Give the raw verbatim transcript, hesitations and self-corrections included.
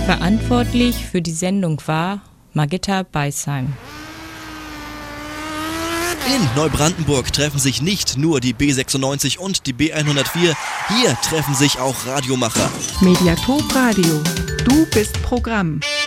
Verantwortlich für die Sendung war Margitta Beisheim. In Neubrandenburg treffen sich nicht nur die B sechsundneunzig und die B hundertvier, hier treffen sich auch Radiomacher. Mediatop Radio, du bist Programm.